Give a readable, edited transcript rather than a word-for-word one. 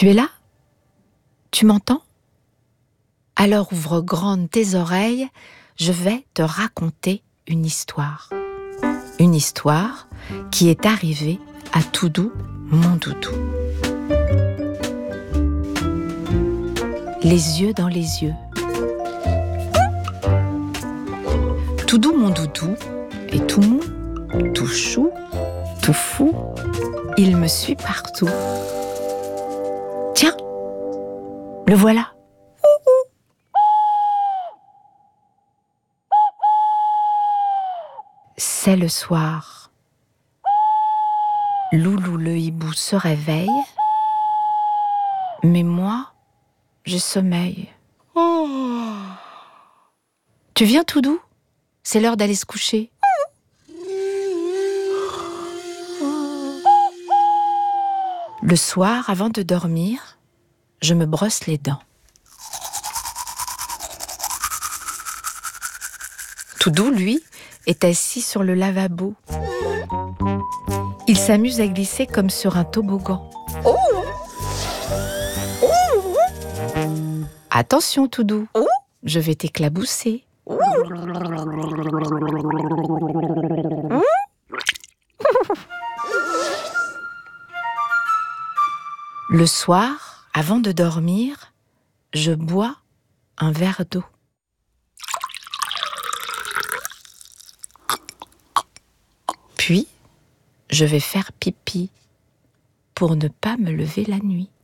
Tu es là? Tu m'entends? Alors ouvre grandes tes oreilles, je vais te raconter une histoire. Une histoire qui est arrivée à Toudou, mon doudou. Les yeux dans les yeux. Toudou, mon doudou, est tout mou, tout chou, tout fou. Il me suit partout. Tiens, le voilà. C'est le soir. Loulou le hibou se réveille, mais moi, je sommeille. Tu viens, Toudou? C'est l'heure d'aller se coucher. Le soir, avant de dormir, je me brosse les dents. Toudou, lui, est assis sur le lavabo. Il s'amuse à glisser comme sur un toboggan. Attention, Toudou, je vais t'éclabousser. Le soir, avant de dormir, je bois un verre d'eau. Puis, je vais faire pipi pour ne pas me lever la nuit.